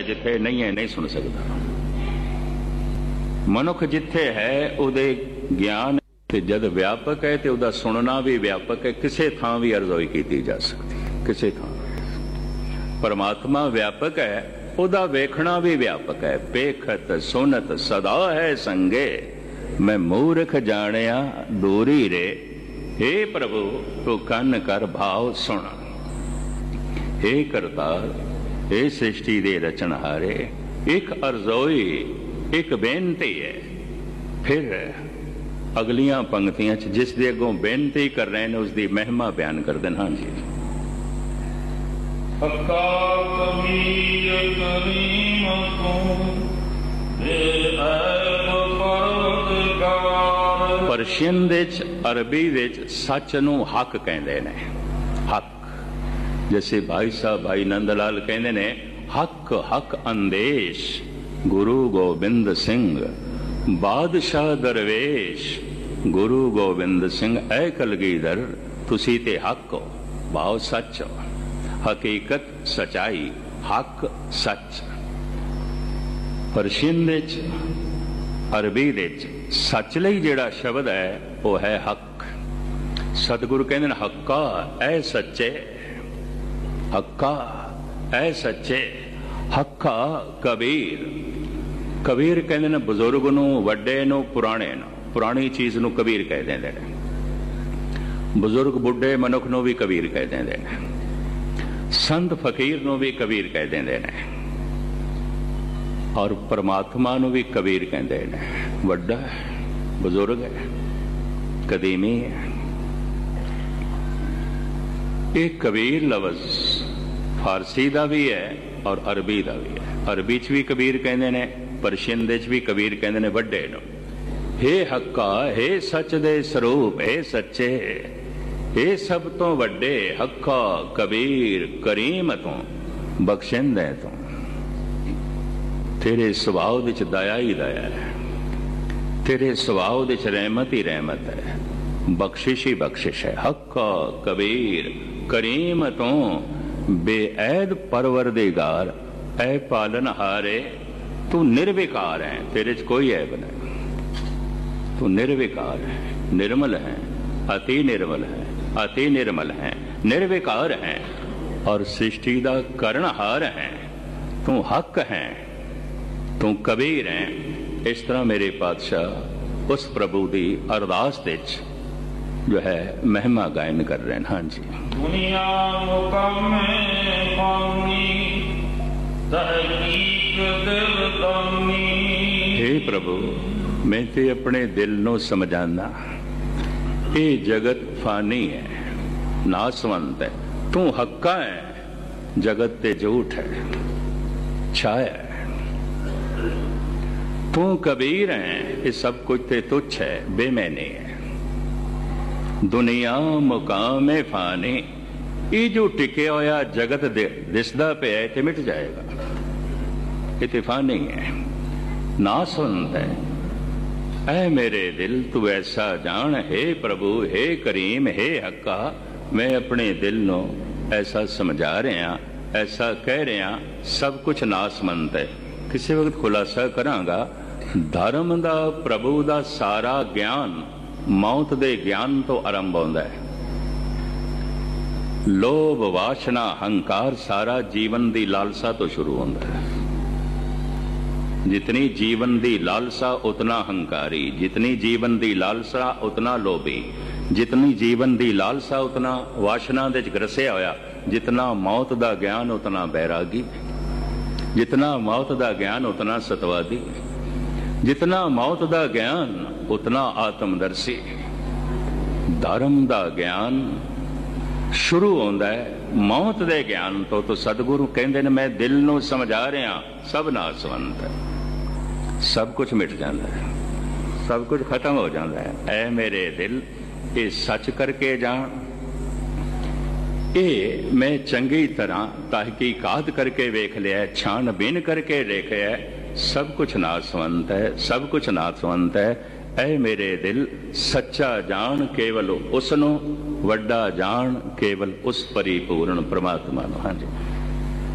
जिथे नहीं है नहीं सुन सकता। मनुख जिथे है उहदे ज्ञान ते जद व्यापक है तो उहदा सुनना भी व्यापक है, किसी थां भी अरज़ोई की जा सकती है, किसी थां। परमात्मा व्यापक है, उहदा वेखना भी व्यापक है। पेखत सुनत सदा है संगे, मैं मूर्ख जानिया दूरी रे। हे प्रभु तू कन कर भाव सुन। हे करतार, हे सृष्टि दे रचनहारे, एक अरज़ोई, एक बेनती है। फिर अगलियां पंक्तियां जिस दे अगों बेनती कर रहे हैं उसकी महिमा बयान कर देना। हाँ जी। पर्शियन दे अरबी दे सच नूं हक कहंदे ने। हक जैसे भाई साहब भाई नंद लाल कहंदे ने, हक हक अंदेश गुरु गोबिंद सिंह, बादशाह दरवेश गुरु गोबिंद सिंह। ऐ कलगीधर तुसी ते हक हो, भाव सच हो, हकीकत सचाई, हक सच। पर्शियन दे अरबी दे सच लई जिहड़ा शब्द है वह है हक। सतगुरु कहंदे ने हक्का ऐ सच्चे, हक्का ऐ सच्चे। हक्का कबीर, कबीर कहंदे ने बुजुर्ग नूं, वड्डे नूं, पुराणे नूं। पुरानी चीज़ नूं कबीर कह देंदे ने। बुजुर्ग बुढ़े मनुख नूं भी कबीर कह देंदे ने। संत फकीर नूं भी कबीर कह देंदे ने। और परमात्मा नूं भी कबीर कहंदे ने। वड्डा है, बुजुर्ग है, कदीमी है। एक कबीर लफ्ज़ फारसी दा भी है और अरबी दा भी है। अरबी च भी कबीर कहंदे ने, पर्शियन दे च भी कबीर कहंदे ने वड्डे नूं। हे हक्का, हे सच दे स्वरूप, हे सच्चे, हे सब तो वड्डे। हक्का कबीर करीम तू, बख्शिंदे तू। तेरे सुभाव विच दया ही दया है, तेरे सुभाव विच रहमत ही रहमत है, बख्शिश ही बख्शिश है। हक्का कबीर करीम तू, बेऐद परवरदिगार ऐ पालनहारे। तू निर्विकार है, तेरे च कोई ऐब नहीं। तू निर्विकार है, निर्मल है, अति निर्मल है, अति निर्मल है, निर्विकार है और सृष्टि दा करनहार है। तू हक है, तू कबीर है। इस तरह मेरे पातशाह उस प्रभु की अरदास विच जो है महिमा गायन कर रहे हैं। हाँ जी। दुनिया हे प्रभु, मैं ते अपने दिल नूं समझाना, ये जगत फानी है, नासवंत है। तू हक्का है, जगत ते झूठ है, छाया है। तू कबीर है, ये सब कुछ ते तुच्छ है, बेमैनी है। दुनिया मुकाम फानी, ये जो टिके होया जगत दिसदा पे है ते मिट जाएगा, ये फानी है, नासवंत है। ऐ मेरे दिल तू ऐसा जान। हे प्रभु, हे करीम, हे हक्का, मैं अपने दिल नूं ऐसा समझा रहा, ऐसा कह रहा, सब कुछ नासमंत है। किसी वक्त खुलासा करांगा, धर्म दा प्रभु दा सारा ज्ञान मौत दे ज्ञान तो आरंभ होंदा है। लोभ वासना हंकार सारा जीवन दी लालसा तो शुरू होंदा है। जितनी जीवन दी लालसा उतना हंकारी, जितनी जीवन दी लालसा उतना लोभी, जितनी जीवन दी लालसा उतना वासना दे ग्रसिया होया। जितना मौत दा ज्ञान उतना बैरागी, जितना मौत दा ज्ञान उतना सतवादी, जितना मौत दा ज्ञान उतना आत्मदर्शी। धर्म दा ज्ञान शुरू होंदा है मौत दे ज्ञान तो सतगुरु कहंदे ने मैं दिल नूं समझा रहा, सब नासवंत है, सब कुछ मिट जाता है, सब कुछ खत्म हो जाता है। ऐ मेरे दिल, ये सच करके जान। ये मैं चंगी तरह तहकीकात करके वेख लिया, छानबीन करके देखा है, सब कुछ नासवंत है, सब कुछ नासवंत है। ऐ मेरे दिल, सच्चा जान केवल उसनों, वड्डा जान केवल उस परिपूर्ण परमात्मा नूं। हाँ जी।